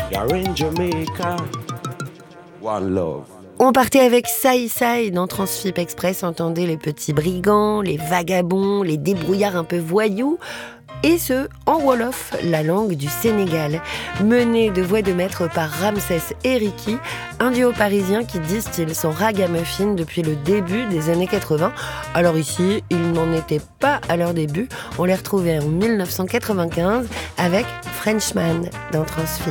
You're in Jamaica. One love. On partait avec Sai Sai dans Transfip Express, entendez les petits brigands, les vagabonds, les débrouillards un peu voyous, et ce, en Wolof, la langue du Sénégal, mené de voix de maître par Ramsès et Ricky, un duo parisien qui distille son ragamuffin depuis le début des années 80. Alors ici, ils n'en étaient pas à leur début, on les retrouvait en 1995 avec Frenchman dans Transfip.